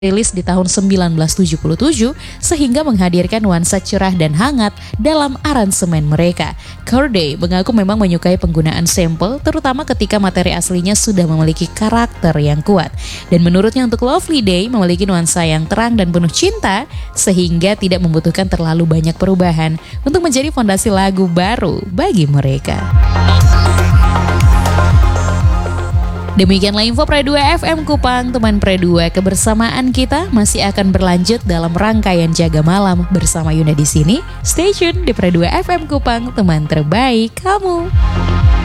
rilis di tahun 1977 sehingga menghadirkan nuansa cerah dan hangat dalam aransemen mereka. Corday mengaku memang menyukai penggunaan sample terutama ketika materi aslinya sudah memiliki karakter yang kuat. Dan menurutnya untuk Lovely Day memiliki nuansa yang terang dan penuh cinta sehingga tidak membutuhkan terlalu banyak perubahan untuk menjadi fondasi lagu baru bagi mereka. Demikianlah info Pre 2 FM Kupang, teman Pre 2. Kebersamaan kita masih akan berlanjut dalam rangkaian Jaga Malam bersama Yuna di sini. Stay tune di Pre 2 FM Kupang, teman terbaik kamu.